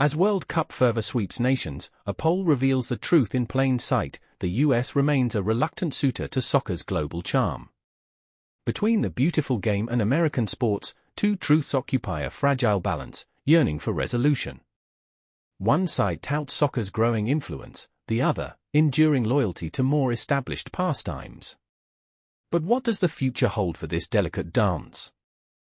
As World Cup further sweeps nations, a poll reveals the truth in plain sight: the US remains a reluctant suitor to soccer's global charm. Between the beautiful game and American sports, two truths occupy a fragile balance, yearning for resolution. One side touts soccer's growing influence, the other, enduring loyalty to more established pastimes. But what does the future hold for this delicate dance?